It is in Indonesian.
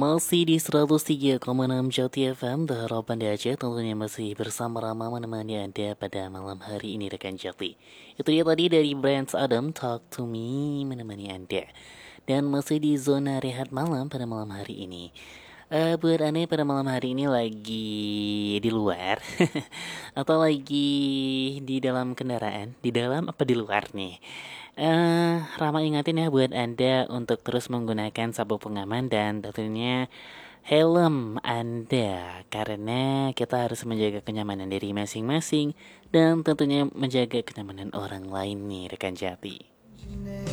Masih di 103,6 Jati FM, The Harapan di Aceh. Tentunya masih bersama Rama menemani Anda pada malam hari ini rekan Jati. Itu dia tadi dari Brands Adam, Talk to Me, menemani Anda. Dan masih di zona rehat malam pada malam hari ini. Buat Anda pada malam hari ini lagi di luar atau lagi di dalam kendaraan, di dalam apa di luar nih? Rama ingatin ya buat Anda untuk terus menggunakan sabuk pengaman dan tentunya helm Anda, karena kita harus menjaga kenyamanan diri masing-masing dan tentunya menjaga kenyamanan orang lain nih rekan Jati.